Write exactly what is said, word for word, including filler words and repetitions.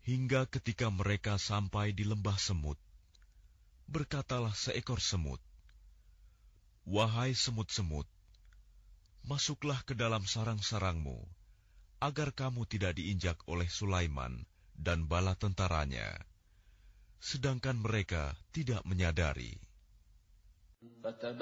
Hingga ketika mereka sampai di lembah semut, berkatalah seekor semut, "Wahai semut-semut, masuklah ke dalam sarang-sarangmu, agar kamu tidak diinjak oleh Sulaiman dan bala tentaranya." Sedangkan mereka tidak menyadari.